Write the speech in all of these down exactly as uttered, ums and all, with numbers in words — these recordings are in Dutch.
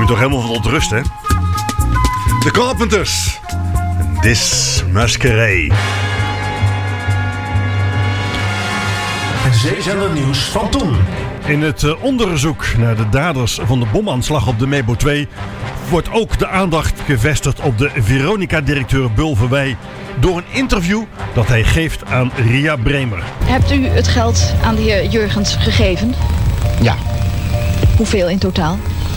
toch helemaal van ontrust, hè? The Carpenters. This Masquerade. Het Zeezender nieuws van toen. In het uh, onderzoek naar de daders van de bomaanslag op de Mebo twee wordt ook de aandacht gevestigd op de Veronica-directeur Bulverwij door een interview dat hij geeft aan Ria Bremer. Hebt u het geld aan de heer Jurgens gegeven? Ja. Hoeveel in totaal?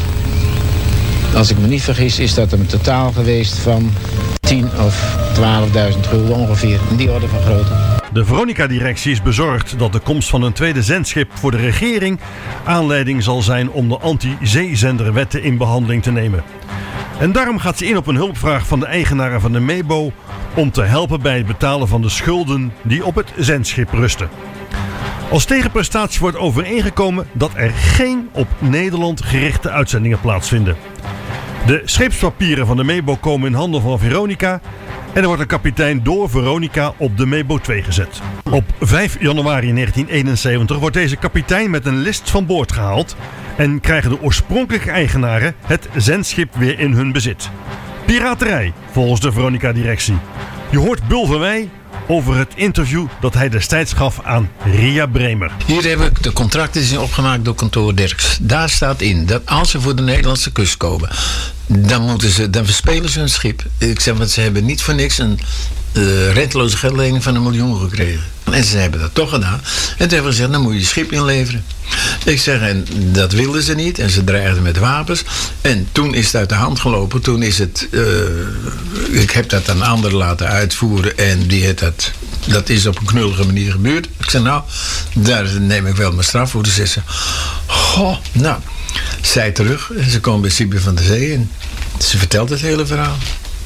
Als ik me niet vergis is dat een totaal geweest van tien of twaalfduizend gulden ongeveer. In die orde van grootte. De Veronica-directie is bezorgd dat de komst van een tweede zendschip voor de regering aanleiding zal zijn om de anti-zeezenderwetten in behandeling te nemen. En daarom gaat ze in op een hulpvraag van de eigenaren van de Mebo om te helpen bij het betalen van de schulden die op het zendschip rusten. Als tegenprestatie wordt overeengekomen dat er geen op Nederland gerichte uitzendingen plaatsvinden. De scheepspapieren van de Mebo komen in handen van Veronica en er wordt een kapitein door Veronica op de Mebo twee gezet. Op vijf januari negentien eenenzeventig wordt deze kapitein met een list van boord gehaald en krijgen de oorspronkelijke eigenaren het zendschip weer in hun bezit. Piraterij, volgens de Veronica-directie. Je hoort Bulverwij over het interview dat hij destijds gaf aan Ria Bremer. Hier heb ik de contracten die zijn opgemaakt door kantoor Derks. Daar staat in dat als ze voor de Nederlandse kust komen, dan moeten ze, dan verspelen ze hun schip. Ik zeg, want ze hebben niet voor niks een uh, renteloze geldlening van een miljoen gekregen. En ze hebben dat toch gedaan. En toen hebben we gezegd, dan moet je je schip inleveren. Ik zeg, en dat wilden ze niet. En ze dreigden met wapens. En toen is het uit de hand gelopen. Toen is het, uh, ik heb dat aan anderen laten uitvoeren. En die heeft dat, dat is op een knullige manier gebeurd. Ik zeg, nou, daar neem ik wel mijn straf voor. Dus ze goh, nou, zij terug. En ze komen bij Sibylle van der Zee. En ze vertelt het hele verhaal.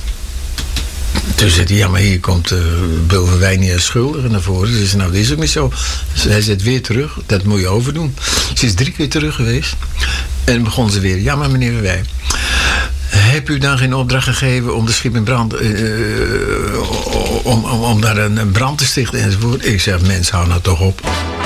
Toen zei hij, ja, maar hier komt uh, Bulverwij niet als schuldige naar voren. Ze zei, nou, dat is ook niet zo. Dus hij zegt weer terug, dat moet je overdoen. Ze is drie keer terug geweest. En begon ze weer, ja, maar meneer Verwij, heb u dan geen opdracht gegeven om de schip in brand, uh, om, om, om daar een, een brand te stichten enzovoort? Ik zeg, mens, hou nou toch op.